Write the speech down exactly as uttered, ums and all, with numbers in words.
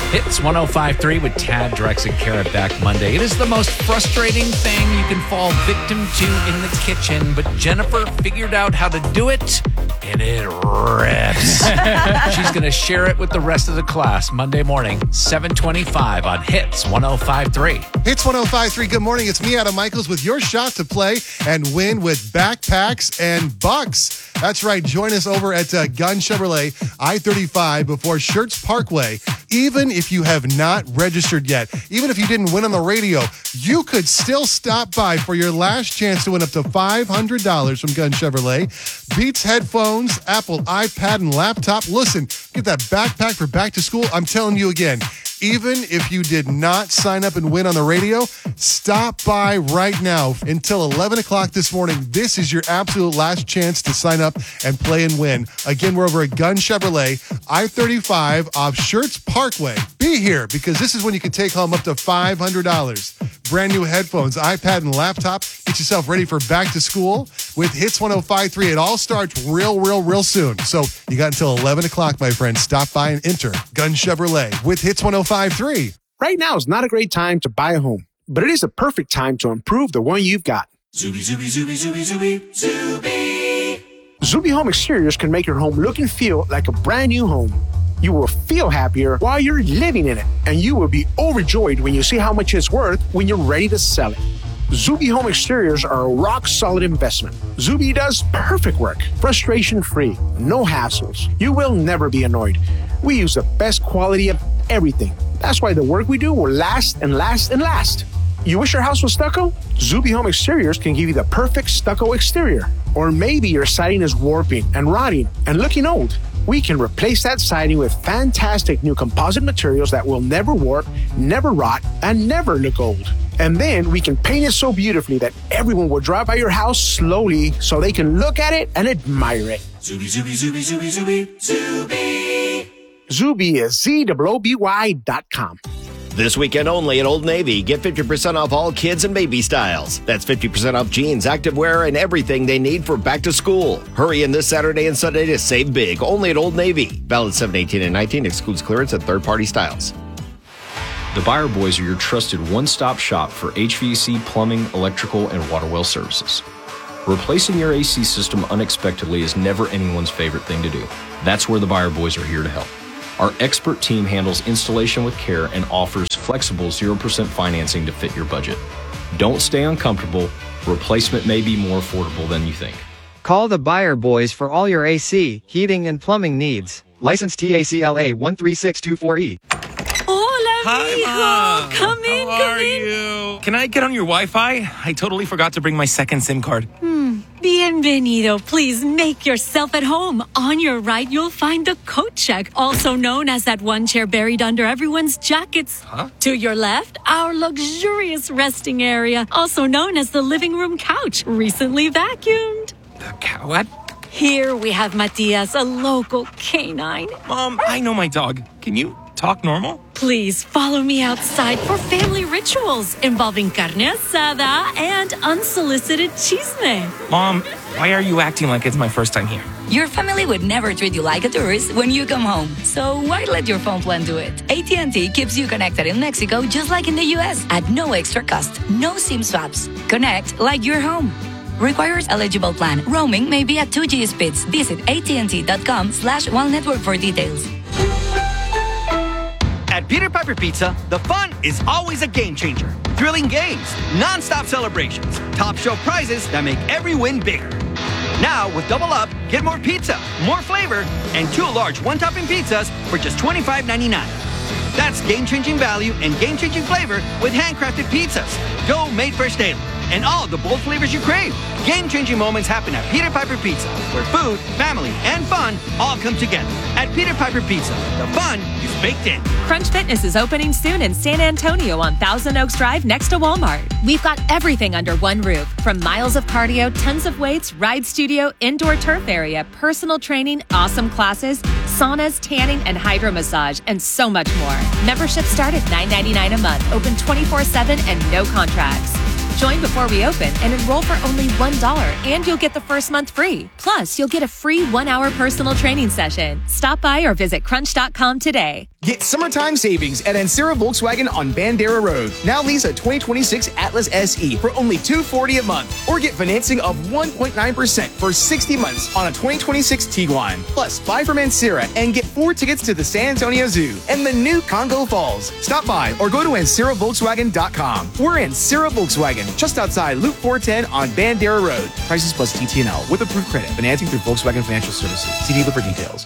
Hits one oh five point three with Tad, Drex, and Kara back Monday. It is the most frustrating thing you can fall victim to in the kitchen, but Jennifer figured out how to do it, and it rips. She's going to share it with the rest of the class Monday morning, seven twenty-five on Hits one oh five point three. Hits one oh five point three. Good morning. It's me, Adam Michaels, with your shot to play and win with backpacks and bucks. That's right. Join us over at uh, Gun Chevrolet, I thirty-five before Schertz Parkway. Even if you have not registered yet, even if you didn't win on the radio, you could still stop by for your last chance to win up to five hundred dollars from Gun Chevrolet. Beats headphones, Apple iPad, and laptop. Listen, get that backpack for back to school. I'm telling you again, even if you did not sign up and win on the radio, stop by right now until eleven o'clock this morning. This is your absolute last chance to sign up and play and win. Again, we're over at Gun Chevrolet, I thirty-five off Schertz Parkway. Be here because this is when you can take home up to five hundred dollars. Brand new headphones, iPad, and laptop. Get yourself ready for back to school with Hits one oh five point three. It all starts real, real, real soon. So you got until eleven o'clock, my friend. Stop by and enter Gun Chevrolet with Hits one oh five point three. Right now is not a great time to buy a home, but it is a perfect time to improve the one you've got. Zuby, Zuby, Zuby, Zuby, Zuby, Zuby. Zuby Home Exteriors can make your home look and feel like a brand new home. You will feel happier while you're living in it, and you will be overjoyed when you see how much it's worth when you're ready to sell it. Zuby Home Exteriors are a rock-solid investment. Zuby does perfect work, frustration-free, no hassles. You will never be annoyed. We use the best quality of everything. That's why the work we do will last and last and last. You wish your house was stucco? Zuby Home Exteriors can give you the perfect stucco exterior. Or maybe your siding is warping and rotting and looking old. We can replace that siding with fantastic new composite materials that will never warp, never rot, and never look old. And then we can paint it so beautifully that everyone will drive by your house slowly so they can look at it and admire it. Zuby, Zuby, Zuby, Zuby, Zuby, Zuby. Zuby is Z O O B Y dot com. This weekend only at Old Navy, get fifty percent off all kids and baby styles. That's fifty percent off jeans, activewear, and everything they need for back to school. Hurry in this Saturday and Sunday to save big, only at Old Navy. Valid seven eighteen and nineteen, excludes clearance and third-party styles. The Buyer Boys are your trusted one-stop shop for H V A C, plumbing, electrical, and water well services. Replacing your A C system unexpectedly is never anyone's favorite thing to do. That's where the Buyer Boys are here to help. Our expert team handles installation with care and offers flexible zero percent financing to fit your budget. Don't stay uncomfortable. Replacement may be more affordable than you think. Call the Buyer Boys for all your A C, heating, and plumbing needs. License T A C L A one three six two four E. Hola, Hi, mijo. Mom. Come in, How come are in. you? Can I get on your Wi-Fi? I totally forgot to bring my second SIM card. Hmm. Bienvenido. Please make yourself at home. On your right, you'll find the coat check, also known as that one chair buried under everyone's jackets. Huh? To your left, our luxurious resting area, also known as the living room couch, recently vacuumed. The cow? What? Here we have Matias, a local canine. Mom, I know my dog. Can you talk normal? Please follow me outside for family rituals involving carne asada and unsolicited chisme. Mom, why are you acting like it's my first time here? Your family would never treat you like a tourist when you come home. So why let your phone plan do it? A T and T keeps you connected in Mexico just like in the U S at no extra cost. No SIM swaps. Connect like you're home. Requires eligible plan. Roaming may be at two G speeds. Visit att.com slash one network for details. At Peter Piper Pizza, the fun is always a game changer. Thrilling games, non-stop celebrations, top shelf prizes that make every win bigger. Now, with Double Up, get more pizza, more flavor, and two large one-topping pizzas for just twenty-five ninety-nine. That's game-changing value and game-changing flavor with handcrafted pizzas. Go made fresh daily. And all the bold flavors you crave. Game-changing moments happen at Peter Piper Pizza, where food, family, and fun all come together. At Peter Piper Pizza, the fun is baked in. Crunch Fitness is opening soon in San Antonio on Thousand Oaks Drive next to Walmart. We've got everything under one roof, from miles of cardio, tons of weights, ride studio, indoor turf area, personal training, awesome classes, saunas, tanning, and hydro massage, and so much more. Membership start at nine ninety-nine a month, open twenty-four seven and no contracts. Join before we open and enroll for only one dollar, and you'll get the first month free. Plus, you'll get a free one-hour personal training session. Stop by or visit crunch dot com today. Get summertime savings at Ancira Volkswagen on Bandera Road. Now lease a twenty twenty-six Atlas S E for only two hundred forty dollars a month, or get financing of one point nine percent for sixty months on a twenty twenty-six Tiguan. Plus, buy from Ancira and get four tickets to the San Antonio Zoo and the new Congo Falls. Stop by or go to Ancira Volkswagen dot com. We're Ancira Volkswagen, just outside Loop four ten on Bandera Road. Prices plus T T N L with approved credit. Financing through Volkswagen Financial Services. See dealer for details.